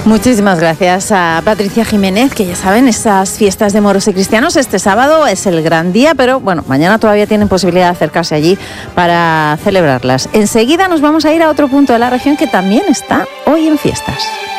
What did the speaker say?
Muchísimas gracias a Patricia Jiménez, que ya saben, esas fiestas de moros y cristianos este sábado es el gran día, pero bueno, mañana todavía tienen posibilidad de acercarse allí para celebrarlas. Enseguida nos vamos a ir a otro punto de la región que también está hoy en fiestas.